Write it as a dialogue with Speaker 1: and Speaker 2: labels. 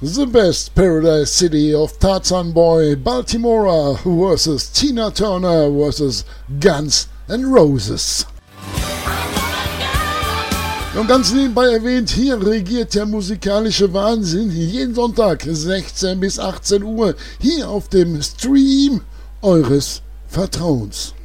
Speaker 1: The Best Paradise City of Tarzan Boy Baltimora vs. Tina Turner vs. Guns N' Roses. Und ganz nebenbei erwähnt, hier regiert der musikalische Wahnsinn jeden Sonntag 16 bis 18 Uhr hier auf dem Stream eures Vertrauens.